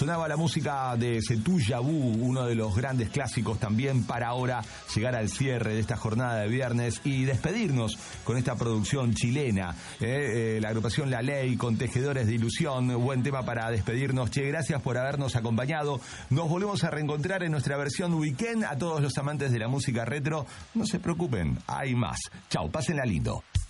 Sonaba la música de Setu Yabu, uno de los grandes clásicos también, para ahora llegar al cierre de esta jornada de viernes y despedirnos con esta producción chilena. La agrupación La Ley con Tejedores de Ilusión, buen tema para despedirnos. Che, gracias por habernos acompañado. Nos volvemos a reencontrar en nuestra versión weekend. A todos los amantes de la música retro, no se preocupen, hay más. Chau, pásenla lindo.